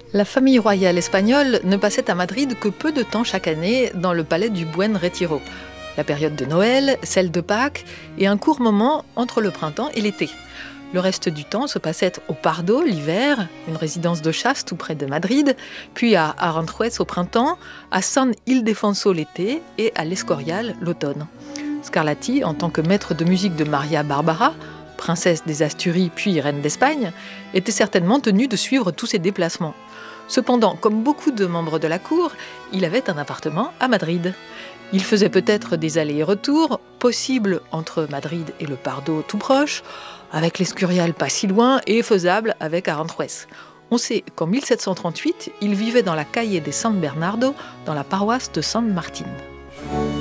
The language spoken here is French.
La famille royale espagnole ne passait à Madrid que peu de temps chaque année dans le palais du Buen Retiro. La période de Noël, celle de Pâques et un court moment entre le printemps et l'été. Le reste du temps se passait au Pardo l'hiver, une résidence de chasse tout près de Madrid, puis à Aranjuez au printemps, à San Ildefonso l'été et à l'Escorial l'automne. Scarlatti, en tant que maître de musique de Maria Barbara, princesse des Asturies puis reine d'Espagne, était certainement tenu de suivre tous ses déplacements. Cependant, comme beaucoup de membres de la cour, il avait un appartement à Madrid. Il faisait peut-être des allers et retours, possibles entre Madrid et le Pardo tout proche, avec l'Escurial pas si loin et faisable avec Aranjuez. On sait qu'en 1738, il vivait dans la Calle de San Bernardo, dans la paroisse de San Martín.